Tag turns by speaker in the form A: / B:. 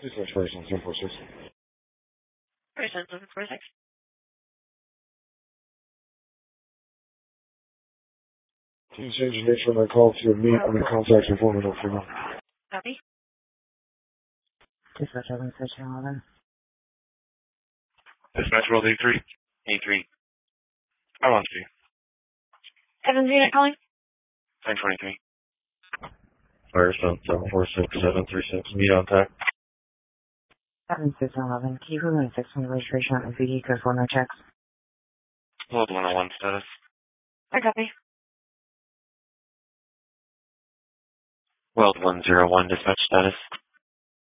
A: Dispatch person 746.
B: Person 746.
A: Can you change the nature of my call to a meet and the contact informant for me?
B: Copy.
C: Dispatch 11.
D: Dispatch World A3. A3. I want to see.
B: Evans unit calling.
D: 1023.
A: Firestone 746-736. Meet on tech.
C: 7611. Key room and 61 registration on VD code 4 no checks.
D: World 101 status.
B: I copy.
D: World 101 dispatch status.